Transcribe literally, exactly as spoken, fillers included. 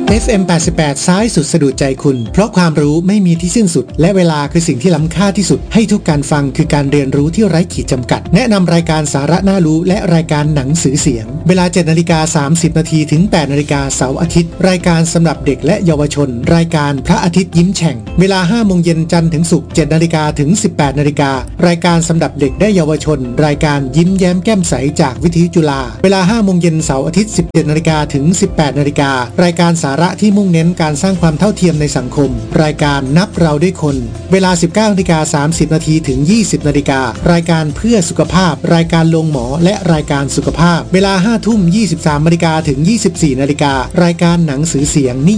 เอฟ เอ็ม แปดสิบแปด ซ้ายสุดสะดุดใจคุณเพราะความรู้ไม่มีที่สิ้นสุดและเวลาคือสิ่งที่ล้ำค่าที่สุดให้ทุกการฟังคือการเรียนรู้ที่ไร้ขีดจำกัดแนะนำรายการสาระน่ารู้และรายการหนังสือเสียงเวลา เจ็ดนาฬิกาสามสิบนาทีถึง แปดนาฬิกาเสาร์อาทิตย์รายการสำหรับเด็กและเยาวชนรายการพระอาทิตย์ยิ้มแฉ่งเวลา ห้าโมงเย็นจันทร์ถึงศุกร์ เจ็ดนาฬิกาถึง สิบแปดนาฬิการายการสำหรับเด็กและเยาวชนรายการยิ้มแย้มแก้มใสจากวิทยุจุฬาเวลา ห้าโมงเย็นเสาร์อาทิตย์ สิบเจ็ดนาฬิกาถึง สิบแปดนาฬิการายการสาระที่มุ่งเน้นการสร้างความเท่าเทียมในสังคมรายการนับเราด้วยคนเวลา สิบเก้านาฬิกาสามสิบนาทีถึง ยี่สิบนาฬิการายการเพื่อสุขภาพรายการลงหมอและรายการสุขภาพเวลา ห้าทุ่มยี่สิบสามนาฬิกาถึง ยี่สิบสี่นาฬิการายการหนังสือเสียง